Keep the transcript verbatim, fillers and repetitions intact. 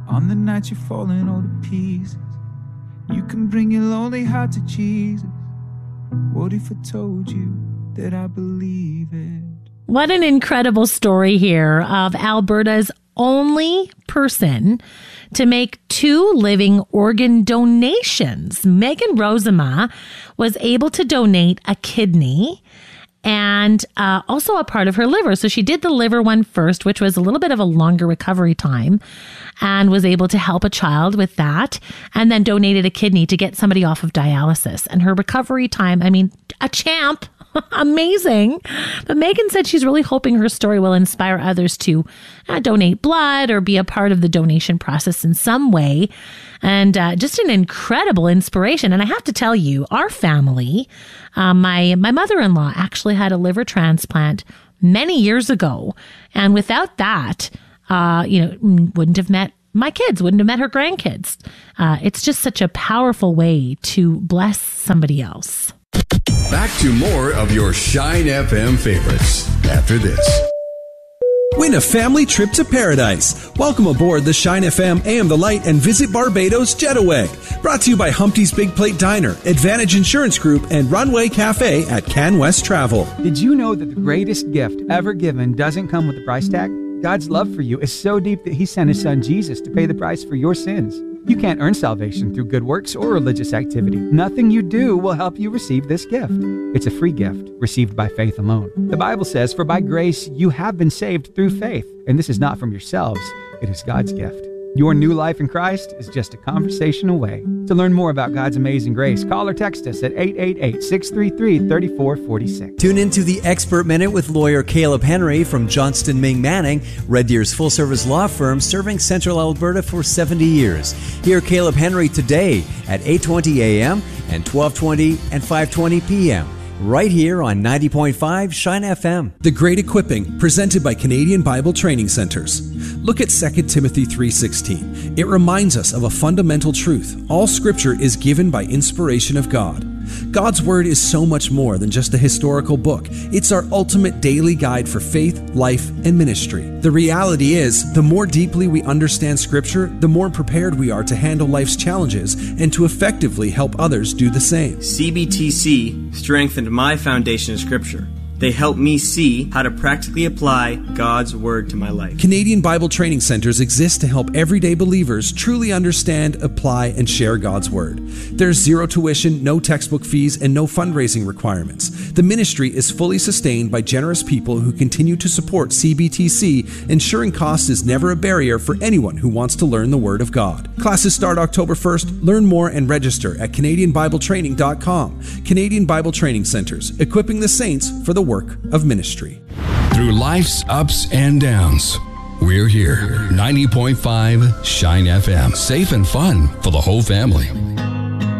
On the night you're falling all to pieces, you can bring your lonely heart to Jesus. What if I told you that I believe it? What an incredible story here of Alberta's only person to make two living organ donations. Megan Rosema was able to donate a kidney and uh, also a part of her liver. So she did the liver one first, which was a little bit of a longer recovery time, and was able to help a child with that, and then donated a kidney to get somebody off of dialysis. And her recovery time, I mean, a champ. Amazing. But Megan said she's really hoping her story will inspire others to uh, donate blood or be a part of the donation process in some way. And uh, just an incredible inspiration. And I have to tell you, our family, uh, my, my mother-in-law actually had a liver transplant many years ago. And without that, uh, you know, wouldn't have met my kids, wouldn't have met her grandkids. Uh, it's just such a powerful way to bless somebody else. Back to more of your Shine F M favorites after this. Win a family trip to paradise. Welcome aboard the Shine F M A M The Light and visit Barbados Jetaway. Brought to you by Humpty's Big Plate Diner, Advantage Insurance Group, and Runway Cafe at CanWest Travel. Did you know that the greatest gift ever given doesn't come with a price tag? God's love for you is so deep that He sent His Son Jesus to pay the price for your sins. You can't earn salvation through good works or religious activity. Nothing you do will help you receive this gift. It's a free gift received by faith alone. The Bible says, "For by grace you have been saved through faith." And this is not from yourselves, it is God's gift. Your new life in Christ is just a conversation away. To learn more about God's amazing grace, call or text us at eight eight eight, six three three, three four four six. Tune into the Expert Minute with lawyer Caleb Henry from Johnston Ming Manning, Red Deer's full-service law firm serving Central Alberta for seventy years. Hear Caleb Henry today at eight twenty a.m. and twelve twenty and five twenty p.m. right here on ninety point five Shine F M. The Great Equipping, presented by Canadian Bible Training Centers. Look at Second Timothy three sixteen. It reminds us of a fundamental truth. All Scripture is given by inspiration of God. God's Word is so much more than just a historical book. It's our ultimate daily guide for faith, life, and ministry. The reality is, the more deeply we understand Scripture, the more prepared we are to handle life's challenges and to effectively help others do the same. C B T C strengthened my foundation of Scripture. They help me see how to practically apply God's Word to my life. Canadian Bible Training Centers exist to help everyday believers truly understand, apply, and share God's Word. There's zero tuition, no textbook fees, and no fundraising requirements. The ministry is fully sustained by generous people who continue to support C B T C, ensuring cost is never a barrier for anyone who wants to learn the Word of God. Classes start October first. Learn more and register at Canadian Bible Training dot com. Canadian Bible Training Centers, equipping the saints for the work of ministry. Through life's ups and downs, we're here. ninety point five Shine F M. Safe and fun for the whole family.